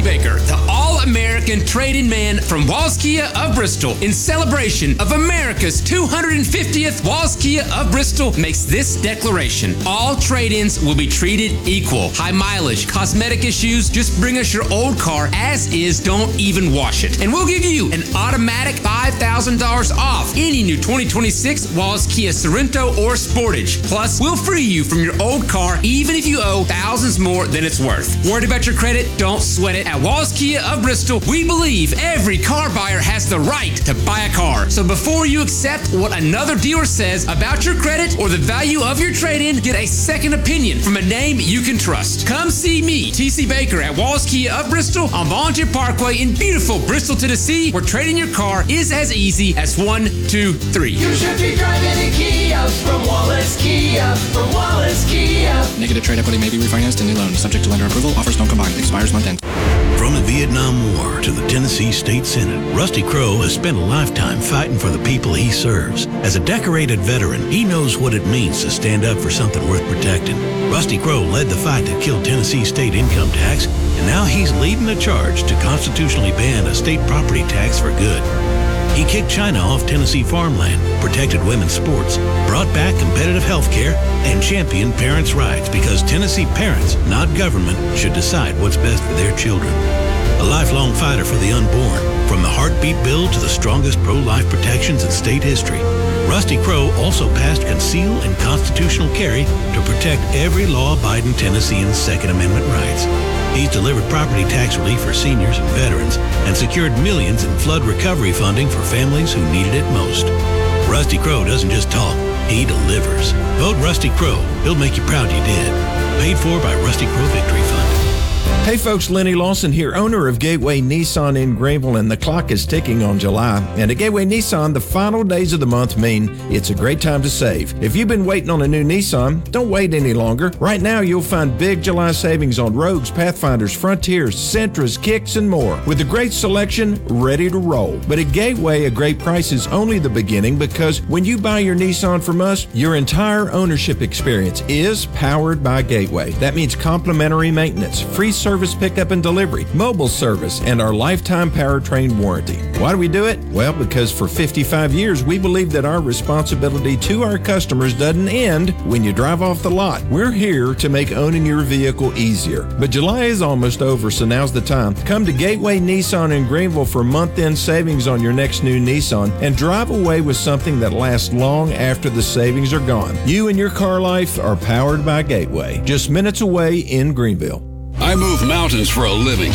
Baker, the all-American trade-in man from Walls Kia of Bristol, in celebration of America's 250th, Walls Kia of Bristol makes this declaration. All trade-ins will be treated equal. High mileage, cosmetic issues, just bring us your old car as is, don't even wash it. And we'll give you an automatic $5,000 off any new 2026 Walls Kia Sorento or Sportage. Plus, we'll free you from your old car even if you owe thousands more than it's worth. Worried about your credit? Don't sweat it. At Walls Kia of Bristol, we believe every car buyer has the right to buy a car. So before you accept what another dealer says about your credit or the value of your trade-in, get a second opinion from a name you can trust. Come see me, T.C. Baker, at Walls Kia of Bristol on Volunteer Parkway in beautiful Bristol, Tennessee, where trading your car is as easy as 1, 2, 3. You should be driving a Kia from Wallace Kia, from Wallace Kia. Negative trade equity may be refinanced in new loan, subject to lender approval. Offers don't combine. Expires month end. From the Vietnam War to the Tennessee State Senate, Rusty Crowe has spent a lifetime fighting for the people he serves. As a decorated veteran, he knows what it means to stand up for something worth protecting. Rusty Crowe led the fight that killed Tennessee state income tax, and now he's leading the charge to constitutionally ban a state property tax for good. He kicked China off Tennessee farmland, protected women's sports, brought back competitive health care, and championed parents' rights because Tennessee parents, not government, should decide what's best for their children. A lifelong fighter for the unborn, from the heartbeat bill to the strongest pro-life protections in state history. Rusty Crowe also passed conceal and constitutional carry to protect every law-abiding Tennessean's Second Amendment rights. He's delivered property tax relief for seniors and veterans and secured millions in flood recovery funding for families who needed it most. Rusty Crowe doesn't just talk, he delivers. Vote Rusty Crowe. He'll make you proud you did. Paid for by Rusty Crowe Victory Fund. Hey folks, Lenny Lawson here, owner of Gateway Nissan in Greenville, and the clock is ticking on July. And at Gateway Nissan, the final days of the month mean it's a great time to save. If you've been waiting on a new Nissan, don't wait any longer. Right now, you'll find big July savings on Rogues, Pathfinders, Frontiers, Sentras, Kicks, and more, with a great selection ready to roll. But at Gateway, a great price is only the beginning, because when you buy your Nissan from us, your entire ownership experience is powered by Gateway. That means complimentary maintenance, free service pickup and delivery, mobile service, and our lifetime powertrain warranty. Why do we do it? Well, because for 55 years, we believe that our responsibility to our customers doesn't end when you drive off the lot. We're here to make owning your vehicle easier. But July is almost over, so now's the time. Come to Gateway Nissan in Greenville for month-end savings on your next new Nissan and drive away with something that lasts long after the savings are gone. You and your car life are powered by Gateway, just minutes away in Greenville. I move mountains for a living.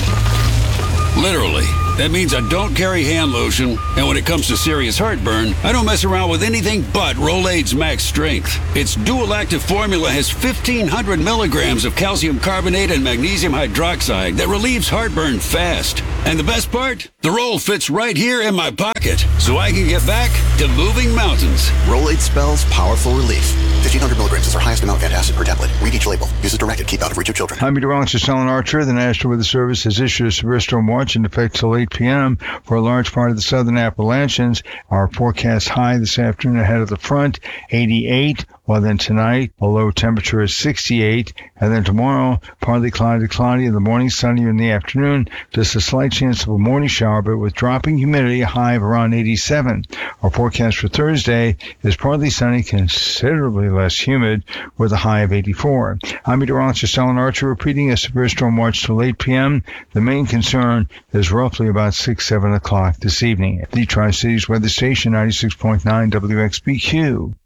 Literally. That means I don't carry hand lotion, and when it comes to serious heartburn, I don't mess around with anything but Rolaids Max Strength. Its dual-active formula has 1,500 milligrams of calcium carbonate and magnesium hydroxide that relieves heartburn fast. And the best part? The roll fits right here in my pocket, so I can get back to moving mountains. Rolaids spells powerful relief. 1,500 milligrams is our highest amount of antacid per tablet. Read each label. Use as directed. Keep out of reach of children. I'm meteorologist Alan Archer. The National Weather Service has issued a severe storm watch in effect till 8 p.m. for a large part of the southern Appalachians. Our forecast high this afternoon ahead of the front, 88. Well, then tonight, a low temperature is 68. And then tomorrow, partly cloudy in the morning, sunnier in the afternoon. Just a slight chance of a morning shower, but with dropping humidity, a high of around 87. Our forecast for Thursday is partly sunny, considerably less humid, with a high of 84. I'm meteorologist Alan Archer, repeating a severe storm watch till 8 p.m. The main concern is roughly about 6, 7 o'clock this evening. The Tri-Cities Weather Station, 96.9 WXBQ.